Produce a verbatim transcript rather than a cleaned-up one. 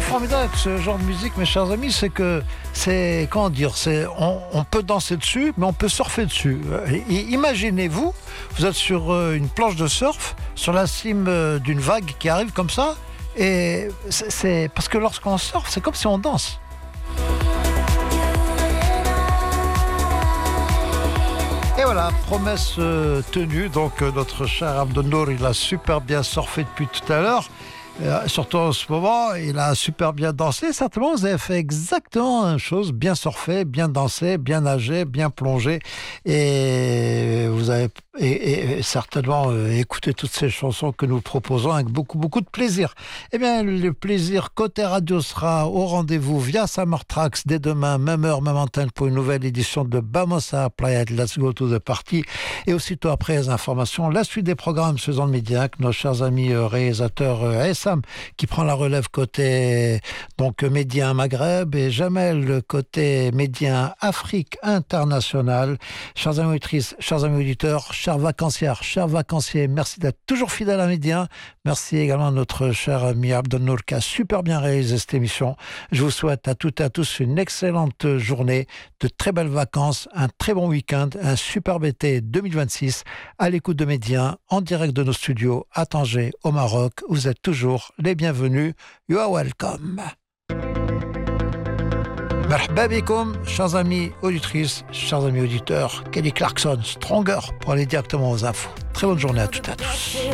formidable avec ce genre de musique, mes chers amis, c'est que c'est, comment dire, c'est, on, on peut danser dessus, mais on peut surfer dessus. Et imaginez-vous, vous êtes sur une planche de surf, sur la cime d'une vague qui arrive comme ça, et c'est, c'est parce que lorsqu'on surfe, c'est comme si on danse. Et voilà, promesse euh, tenue. Donc euh, notre cher Abdelnour, il a super bien surfé depuis tout à l'heure. Euh, surtout en ce moment, il a super bien dansé. Certainement, vous avez fait exactement la même chose. Bien surfé, bien dansé, bien nagé, bien plongé. Et vous avez et, et, et certainement euh, écouté toutes ces chansons que nous proposons avec beaucoup, beaucoup de plaisir. Eh bien, le plaisir côté radio sera au rendez-vous via Summer Tracks dès demain, même heure, même antenne pour une nouvelle édition de Bamosa Playa de Let's Go to the Party. Et aussitôt après les informations, la suite des programmes faisant le média avec nos chers amis euh, réalisateurs euh, S qui prend la relève côté donc médien Maghreb et Jamel côté médien Afrique internationale. Chers amis auditrices, chers amis auditeurs, chers vacancières, chers vacanciers, merci d'être toujours fidèles à Médien. Merci également à notre cher ami Abdelnour qui a super bien réalisé cette émission. Je vous souhaite à toutes et à tous une excellente journée, de très belles vacances, un très bon week-end, un superbe été deux mille vingt-six à l'écoute de Médien en direct de nos studios à Tanger au Maroc. Vous êtes toujours les bienvenus. You are welcome. Marhaba bikoum, chers amis auditrices, chers amis auditeurs. Kelly Clarkson, Stronger, pour aller directement aux infos. Très bonne journée à toutes et à tous.